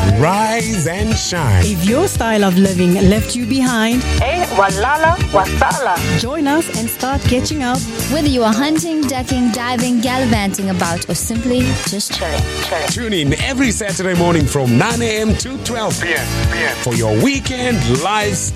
Rise and shine. If your style of living left you behind, Walala wasala. join us and start catching up. Whether you are hunting, ducking, diving, gallivanting about, or simply just chilling. Tune in every Saturday morning from 9 a.m. to 12 p.m. for your weekend live